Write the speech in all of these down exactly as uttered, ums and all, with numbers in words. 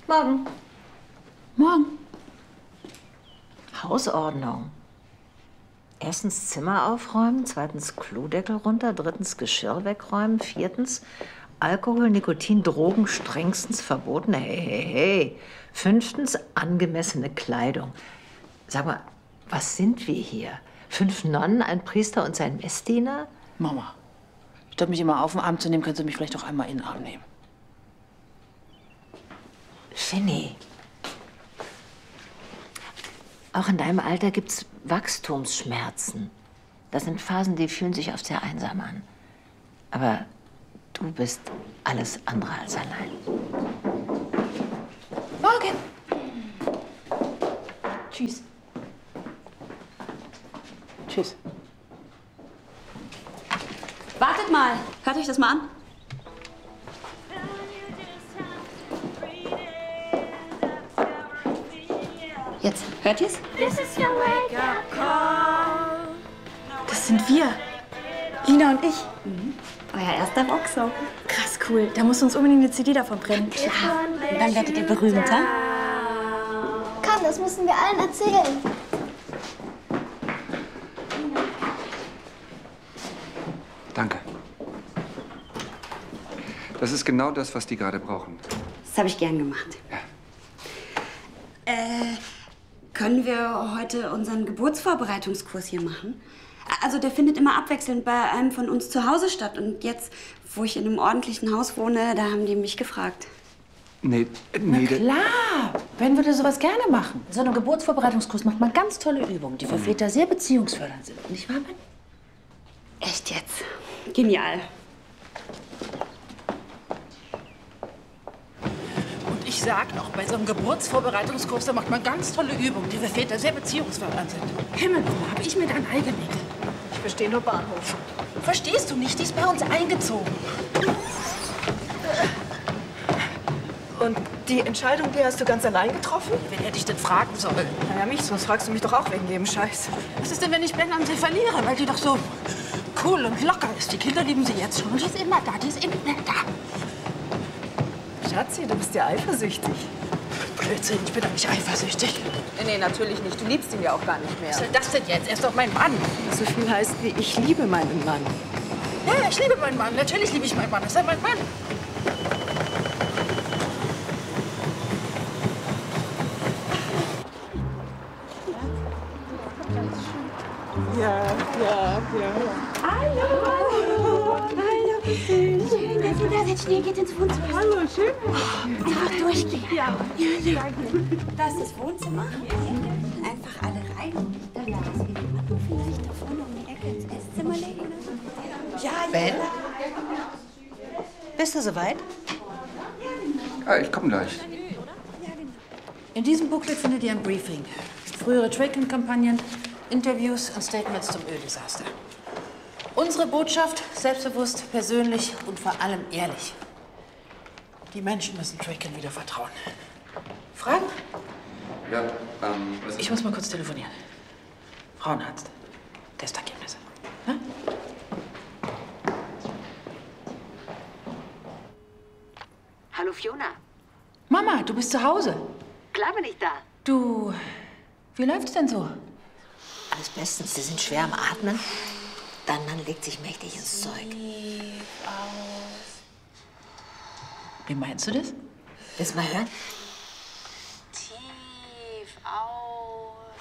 Morgen. Morgen. Hausordnung. Erstens Zimmer aufräumen, zweitens Klodeckel runter, drittens Geschirr wegräumen, viertens Alkohol, Nikotin, Drogen strengstens verboten. Hey, hey, hey. Fünftens angemessene Kleidung. Sag mal, was sind wir hier? Fünf Nonnen, ein Priester und sein Messdiener? Mama, statt mich immer auf den Arm zu nehmen, können Sie mich vielleicht auch einmal in den Arm nehmen. Finny. Auch in deinem Alter gibt's Wachstumsschmerzen. Das sind Phasen, die fühlen sich oft sehr einsam an. Aber du bist alles andere als allein. Morgen. Tschüss. Tschüss. Wartet mal. Hört euch das mal an. Jetzt. Hört ihr's? Das sind wir. Lina und ich. Mhm. Euer erster Rocksong. Krass cool. Da musst du uns unbedingt eine C D davon brennen. Klar. Und dann werdet ihr berühmter. Komm, das müssen wir allen erzählen. Danke. Das ist genau das, was die gerade brauchen. Das habe ich gern gemacht. Ja. Äh, können wir heute unseren Geburtsvorbereitungskurs hier machen? Also der findet immer abwechselnd bei einem von uns zu Hause statt. Und jetzt, wo ich in einem ordentlichen Haus wohne, da haben die mich gefragt. Nee, nee. Na klar, Ben würde sowas gerne machen. In so einem Geburtsvorbereitungskurs macht man ganz tolle Übungen, die für Väter sehr beziehungsfördernd sind. Nicht wahr, Ben? Echt jetzt? Genial. Und ich sag noch, bei so einem Geburtsvorbereitungskurs, da macht man ganz tolle Übungen, die für Väter sehr beziehungsfördernd sind. Himmel, habe ich mir dann eingelegt. Ich verstehe nur Bahnhof. Verstehst du nicht? Die ist bei uns eingezogen. Und die Entscheidung, die hast du ganz allein getroffen? Wen hätte ich denn fragen sollen? Naja, mich, sonst fragst du mich doch auch wegen jedem Scheiß. Was ist denn, wenn ich Ben an sie verliere? Weil die doch so cool und locker ist. Die Kinder lieben sie jetzt schon. Und die ist immer da, die ist immer da. Schatzi, du bist ja eifersüchtig. Blödsinn, ich bin doch nicht eifersüchtig. Nee, nee, natürlich nicht. Du liebst ihn ja auch gar nicht mehr. Was soll das denn jetzt? Er ist doch mein Mann. So viel heißt wie ich liebe meinen Mann. Ja, ich liebe meinen Mann. Natürlich liebe ich meinen Mann. Das ist ja mein Mann. Ja, ja, ja. Hallo! Hallo, wie süß. Schön, dass ihr da seid. Schnell, geht ins Wohnzimmer. Hallo, schön. Einfach durchgehen. Ja, danke. Das ist das Wohnzimmer. Einfach alle rein. Dann ja, das geht immer vielleicht da vorne um die Ecke ins Esszimmer legen. Ja, ja. Ben? Bist du soweit? Ah, ich komme gleich. In diesem Booklet findet ihr ein Briefing. Frühere Tracking-Kampagnen, Interviews und Statements zum Öldesaster. Unsere Botschaft, selbstbewusst, persönlich und vor allem ehrlich. Die Menschen müssen Tracking wieder vertrauen. Fragen? Ja, ähm, was Ich muss mal kurz telefonieren. Frauenarzt. Testergebnisse. Ne? Hallo Fiona. Mama, du bist zu Hause. Klar bin ich da. Du, wie läuft's denn so? Alles bestens. Sie sind schwer am Atmen. Dein Mann legt sich mächtig ins Zeug. Wie meinst du das? Willst du mal hören? Tief aus.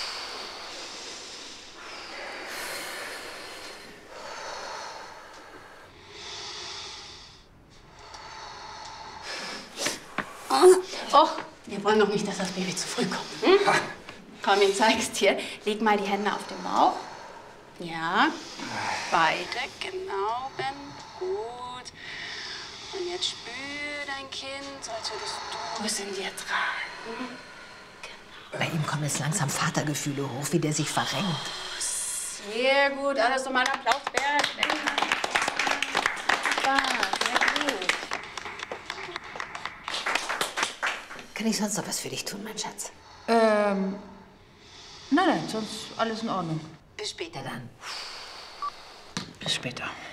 Oh, wir wollen doch nicht, dass das Baby zu früh kommt. Hm? Komm, ich zeig's dir. Leg mal die Hände auf den Bauch. Ja. Beide, genau, Ben. Gut. Und jetzt spür dein Kind, als würdest du es in dir tragen. Genau. Bei ihm kommen jetzt langsam Vatergefühle hoch, wie der sich verrenkt. Sehr gut. Alles nochmal einen Applaus, Bernd. Ja, sehr gut. Kann ich sonst noch was für dich tun, mein Schatz? Ähm, nein, nein, sonst alles in Ordnung. Bis später dann. Bis später.